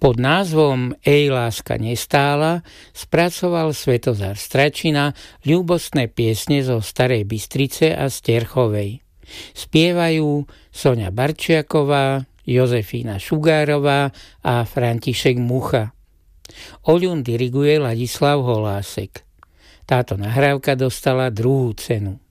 Pod názvom Ej, láska nestála spracoval Svetozar Stračina ľúbostné piesne zo Starej Bystrice a z Terchovej. Spievajú Soňa Barčiaková, Jozefína Šugárová a František Mucha. Oľun diriguje Ladislav Holásek. Táto nahrávka dostala 2. cenu.